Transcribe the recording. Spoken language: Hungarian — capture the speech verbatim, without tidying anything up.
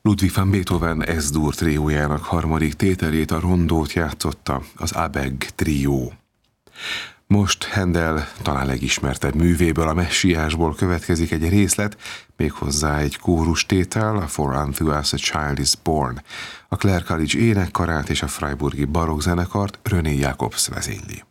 Ludwig van Beethoven S-dur triójának harmadik tételét, a rondót játszotta az Abegg trió. Most Handel talán legismertebb művéből, a Messiásból következik egy részlet, méghozzá egy kórustétel, a For Unto Us a Child is Born. A Clare College énekkarát és a Freiburgi barokkzenekart René Jacobs vezényli.